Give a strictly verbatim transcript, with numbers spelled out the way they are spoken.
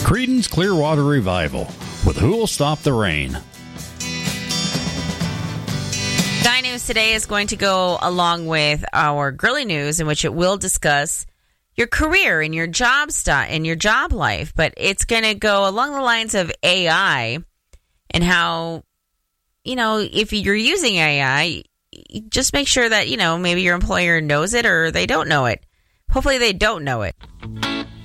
Creedence Clearwater Revival with Who'll Stop the Rain. Guy News today is going to go along with our Girly News, in which it will discuss your career and your job stuff and your job life, but it's going to go along the lines of A I and how, you know, if you're using A I, just make sure that, you know, maybe your employer knows it or they don't know it. Hopefully they don't know it.